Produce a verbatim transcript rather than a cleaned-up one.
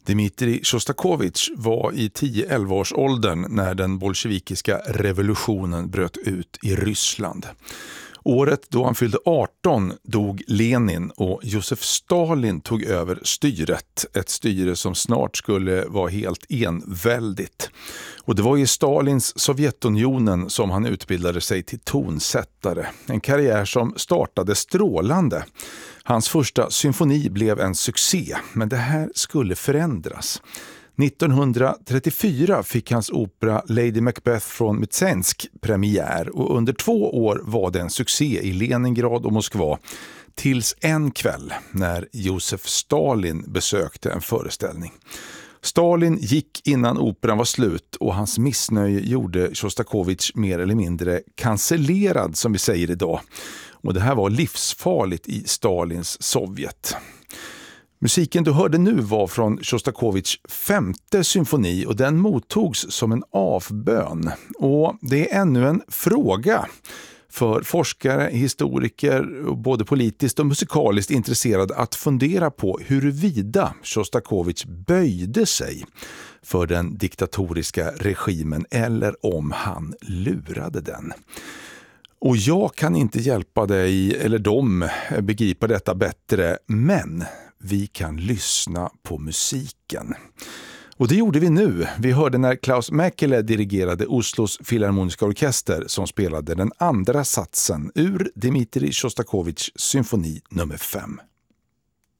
Dmitrij Sjostakovitj var i tio elva års åldern när den bolsjevikiska revolutionen bröt ut i Ryssland. Året då han fyllde arton dog Lenin och Josef Stalin tog över styret. Ett styre som snart skulle vara helt enväldigt. Och det var i Stalins Sovjetunionen som han utbildade sig till tonsättare. En karriär som startade strålande. Hans första symfoni blev en succé, men det här skulle förändras. nittonhundratrettiofyra fick hans opera Lady Macbeth från Mtsensk premiär och under två år var det en succé i Leningrad och Moskva tills en kväll när Josef Stalin besökte en föreställning. Stalin gick innan operan var slut och hans missnöje gjorde Sjostakovitj mer eller mindre cancellerad som vi säger idag. Och det här var livsfarligt i Stalins Sovjet. Musiken du hörde nu var från Sjostakovitjs femte symfoni och den mottogs som en avbön. Och det är ännu en fråga för forskare, historiker och både politiskt och musikaliskt intresserade att fundera på huruvida Sjostakovitj böjde sig för den diktatoriska regimen eller om han lurade den. Och jag kan inte hjälpa dig eller dem begripa detta bättre, men vi kan lyssna på musiken. Och det gjorde vi nu. Vi hörde när Klaus Mäkelä dirigerade Oslos Filharmoniska orkester som spelade den andra satsen ur Dmitrij Sjostakovitjs symfoni nummer fem.